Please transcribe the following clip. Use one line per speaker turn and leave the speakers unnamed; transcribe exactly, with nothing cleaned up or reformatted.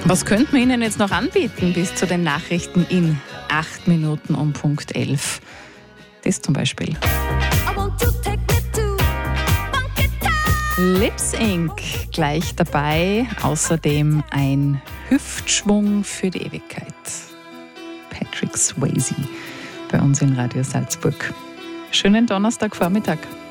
Was könnten wir Ihnen jetzt noch anbieten bis zu den Nachrichten in acht Minuten um Punkt elf? Das zum Beispiel. Lips Incorporated gleich dabei. Außerdem ein Hüftschwung für die Ewigkeit. Patrick Swayze bei uns in Radio Salzburg. Schönen Donnerstagvormittag.